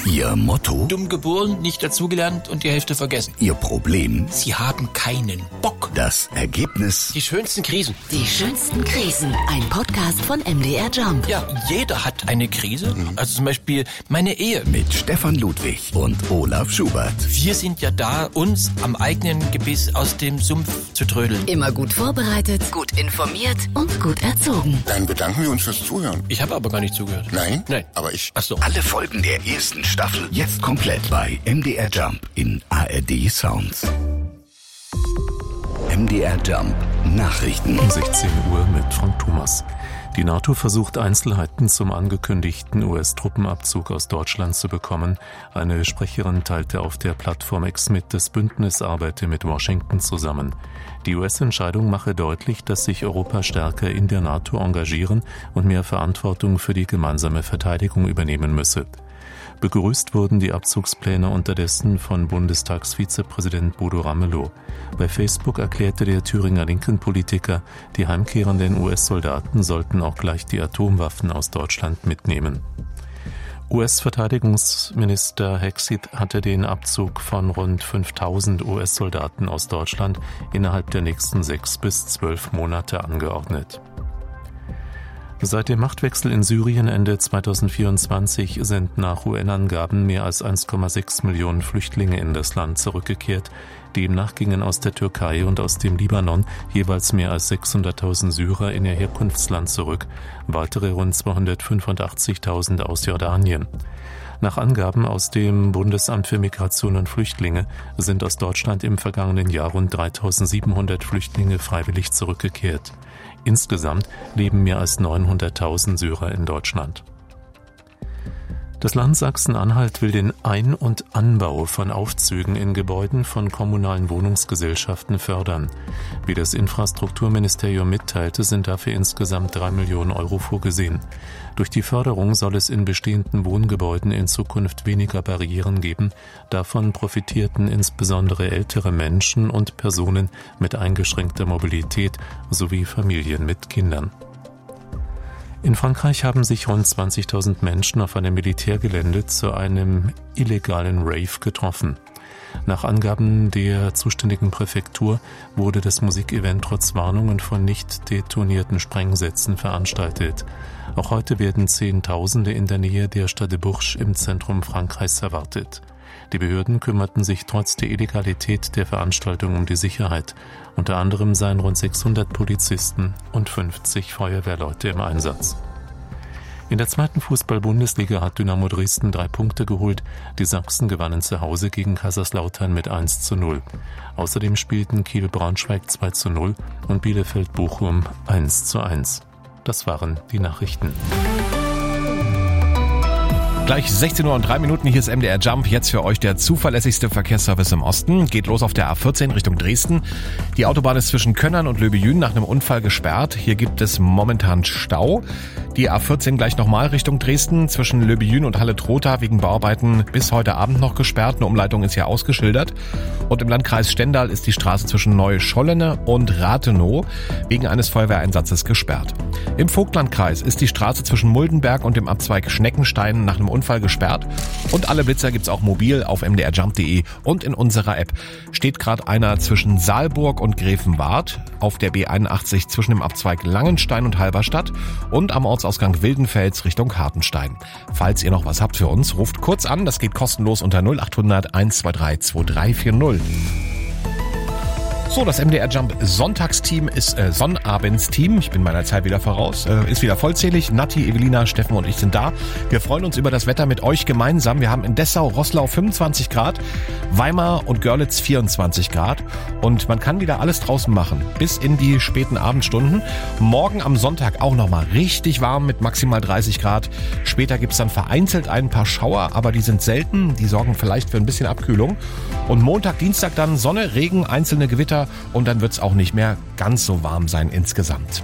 Ihr Motto? Dumm geboren, nicht dazugelernt und die Hälfte vergessen. Ihr Problem? Sie haben keinen Bock. Das Ergebnis? Die schönsten Krisen. Die schönsten Krisen. Ein Podcast von MDR Jump. Ja, jeder hat eine Krise. Also zum Beispiel meine Ehe. Mit Stefan Ludwig und Olaf Schubert. Wir sind ja da, uns am eigenen Gebiss aus dem Sumpf zu trödeln. Immer gut vorbereitet, gut informiert und gut erzogen. Dann bedanken wir uns fürs Zuhören. Ich habe aber gar nicht zugehört. Nein? Nein. Aber ich... Ach so. Alle Folgen der ersten Staffel jetzt komplett bei MDR Jump in ARD Sounds. MDR Jump Nachrichten. Um 16 Uhr mit Frank Thomas. Die NATO versucht Einzelheiten zum angekündigten US-Truppenabzug aus Deutschland zu bekommen. Eine Sprecherin teilte auf der Plattform X mit, das Bündnis arbeite mit Washington zusammen. Die US-Entscheidung mache deutlich, dass sich Europa stärker in der NATO engagieren und mehr Verantwortung für die gemeinsame Verteidigung übernehmen müsse. Begrüßt wurden die Abzugspläne unterdessen von Bundestagsvizepräsident Bodo Ramelow. Bei Facebook erklärte der Thüringer Linken-Politiker, die heimkehrenden US-Soldaten sollten auch gleich die Atomwaffen aus Deutschland mitnehmen. US-Verteidigungsminister Hegseth hatte den Abzug von rund 5.000 US-Soldaten aus Deutschland innerhalb der nächsten 6 bis 12 Monate angeordnet. Seit dem Machtwechsel in Syrien Ende 2024 sind nach UN-Angaben mehr als 1,6 Millionen Flüchtlinge in das Land zurückgekehrt. Demnach gingen aus der Türkei und aus dem Libanon jeweils mehr als 600.000 Syrer in ihr Herkunftsland zurück, weitere rund 285.000 aus Jordanien. Nach Angaben aus dem Bundesamt für Migration und Flüchtlinge sind aus Deutschland im vergangenen Jahr rund 3.700 Flüchtlinge freiwillig zurückgekehrt. Insgesamt leben mehr als 900.000 Syrer in Deutschland. Das Land Sachsen-Anhalt will den Ein- und Anbau von Aufzügen in Gebäuden von kommunalen Wohnungsgesellschaften fördern. Wie das Infrastrukturministerium mitteilte, sind dafür insgesamt 3 Millionen Euro vorgesehen. Durch die Förderung soll es in bestehenden Wohngebäuden in Zukunft weniger Barrieren geben. Davon profitierten insbesondere ältere Menschen und Personen mit eingeschränkter Mobilität sowie Familien mit Kindern. In Frankreich haben sich rund 20.000 Menschen auf einem Militärgelände zu einem illegalen Rave getroffen. Nach Angaben der zuständigen Präfektur wurde das Musikevent trotz Warnungen von nicht detonierten Sprengsätzen veranstaltet. Auch heute werden Zehntausende in der Nähe der Stade de Bourges im Zentrum Frankreichs erwartet. Die Behörden kümmerten sich trotz der Illegalität der Veranstaltung um die Sicherheit. Unter anderem seien rund 600 Polizisten und 50 Feuerwehrleute im Einsatz. In der 2. Fußball-Bundesliga hat Dynamo Dresden 3 Punkte geholt. Die Sachsen gewannen zu Hause gegen Kaiserslautern mit 1:0. Außerdem spielten Kiel-Braunschweig 2:0 und Bielefeld-Bochum 1:1. Das waren die Nachrichten. Gleich 16:03 Uhr, hier ist MDR Jump, jetzt für euch der zuverlässigste Verkehrsservice im Osten. Geht los auf der A14 Richtung Dresden. Die Autobahn ist zwischen Könnern und Löbejün nach einem Unfall gesperrt. Hier gibt es momentan Stau. Die A14 gleich nochmal Richtung Dresden, zwischen Löbejün und Halle-Trotha wegen Bauarbeiten bis heute Abend noch gesperrt. Eine Umleitung ist hier ausgeschildert. Und im Landkreis Stendal ist die Straße zwischen Neu-Schollene und Rathenow wegen eines Feuerwehreinsatzes gesperrt. Im Vogtlandkreis ist die Straße zwischen Muldenberg und dem Abzweig Schneckenstein nach einem Unfall gesperrt. Und alle Blitzer gibt's auch mobil auf mdrjump.de und in unserer App. Steht gerade einer zwischen Saalburg und Gräfenwart, auf der B81 zwischen dem Abzweig Langenstein und Halberstadt und am Ortsausgang Wildenfels Richtung Hartenstein. Falls ihr noch was habt für uns, ruft kurz an, das geht kostenlos unter 0800 123 2340. So, das MDR Jump Sonntagsteam ist Sonnabendsteam. Ich bin meiner Zeit wieder voraus. Ist wieder vollzählig. Natti, Evelina, Steffen und ich sind da. Wir freuen uns über das Wetter mit euch gemeinsam. Wir haben in Dessau, Roßlau 25 Grad, Weimar und Görlitz 24 Grad. Und man kann wieder alles draußen machen. Bis in die späten Abendstunden. Morgen am Sonntag auch nochmal richtig warm mit maximal 30 Grad. Später gibt's dann vereinzelt ein paar Schauer, aber die sind selten. Die sorgen vielleicht für ein bisschen Abkühlung. Und Montag, Dienstag dann Sonne, Regen, einzelne Gewitter. Und dann wird es auch nicht mehr ganz so warm sein insgesamt.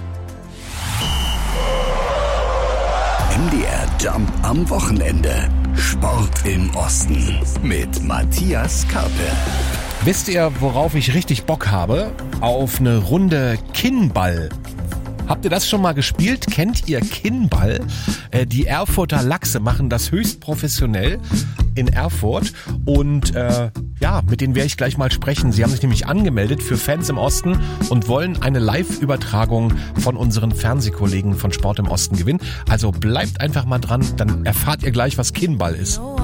MDR Jump am Wochenende. Sport im Osten mit Matthias Karpe. Wisst ihr, worauf ich richtig Bock habe? Auf eine Runde Kinnball. Habt ihr das schon mal gespielt? Kennt ihr Kinnball? Die Erfurter Lachse machen das höchst professionell in Erfurt und mit denen werde ich gleich mal sprechen. Sie haben sich nämlich angemeldet für Fans im Osten und wollen eine Live-Übertragung von unseren Fernsehkollegen von Sport im Osten gewinnen. Also bleibt einfach mal dran, dann erfahrt ihr gleich, was Kinnball ist.